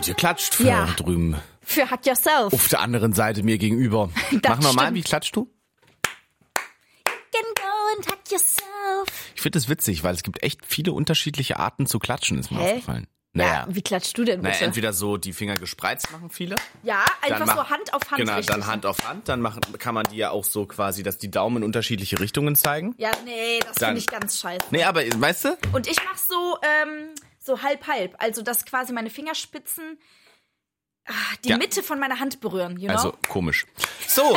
Wird geklatscht für drüben. Für Hack Yourself. Auf der anderen Seite mir gegenüber. Mach nochmal, wie klatschst du? Can go and hack yourself. Ich finde das witzig, weil es gibt echt viele unterschiedliche Arten zu klatschen, ist mir aufgefallen. Naja. Ja, wie klatschst du denn bitte? Naja, entweder so die Finger gespreizt machen viele. Ja, einfach so Hand auf Hand. Genau, richtig. dann Hand auf Hand. Dann kann man die ja auch so quasi, dass die Daumen in unterschiedliche Richtungen zeigen. Ja, nee, das finde ich ganz scheiße. Nee, aber weißt du? Und ich mach so halb-halb. Also, dass quasi meine Fingerspitzen die Mitte von meiner Hand berühren, you know? Also, komisch. So.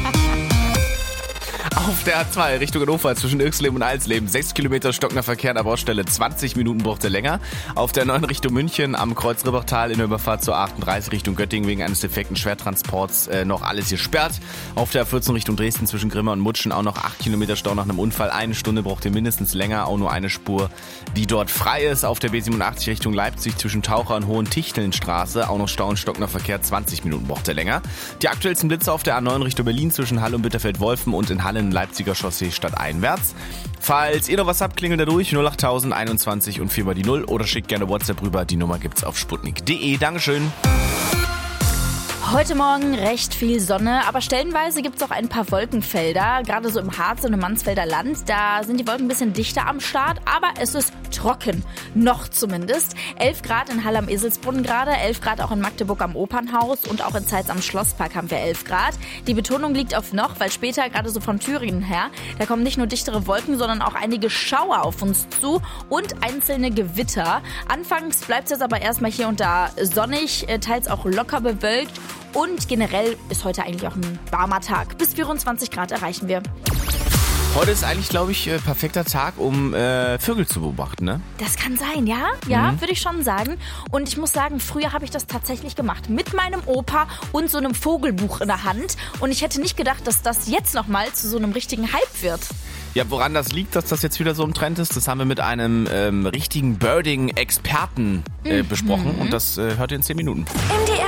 Auf der A2 Richtung Hannover zwischen Irxleben und Alsleben 6 Kilometer stockender Verkehr an der Baustelle, 20 Minuten brauchte länger. Auf der 9 Richtung München am Kreuz Ribachtal in der Überfahrt zur 38 Richtung Göttingen wegen eines defekten Schwertransports noch alles gesperrt. Auf der 14 Richtung Dresden zwischen Grimma und Mutschen auch noch 8 Kilometer Stau nach einem Unfall. 1 Stunde braucht ihr mindestens länger, auch nur eine Spur, die dort frei ist. Auf der B87 Richtung Leipzig zwischen Taucher und Hohen-Tichteln-Straße auch noch Stau und stockender Verkehr, 20 Minuten braucht ihr länger. Die aktuellsten Blitze auf der A9 Richtung Berlin zwischen Halle und Bitterfeld-Wolfen und in Halle Leipziger Chaussee stadteinwärts. Falls ihr noch was habt, klingelt da durch 08000 21 und 4 mal die 0 oder schickt gerne WhatsApp rüber. Die Nummer gibt's auf sputnik.de. Dankeschön. Heute Morgen recht viel Sonne, aber stellenweise gibt es auch ein paar Wolkenfelder, gerade so im Harz und im Mansfelder Land. Da sind die Wolken ein bisschen dichter am Start, aber es ist trocken, noch zumindest. 11 Grad in Halle am Eselsbrunnen gerade, 11 Grad auch in Magdeburg am Opernhaus und auch in Zeitz am Schlosspark haben wir 11 Grad. Die Betonung liegt auf noch, weil später, gerade so von Thüringen her, da kommen nicht nur dichtere Wolken, sondern auch einige Schauer auf uns zu und einzelne Gewitter. Anfangs bleibt es jetzt aber erstmal hier und da sonnig, teils auch locker bewölkt. Und generell ist heute eigentlich auch ein warmer Tag. Bis 24 Grad erreichen wir. Heute ist eigentlich, glaube ich, perfekter Tag, um Vögel zu beobachten, ne? Das kann sein, ja? Ja, würde ich schon sagen. Und ich muss sagen, früher habe ich das tatsächlich gemacht. Mit meinem Opa und so einem Vogelbuch in der Hand. Und ich hätte nicht gedacht, dass das jetzt nochmal zu so einem richtigen Hype wird. Ja, woran das liegt, dass das jetzt wieder so im Trend ist, das haben wir mit einem richtigen Birding-Experten besprochen. Und das hört ihr in 10 Minuten. MDR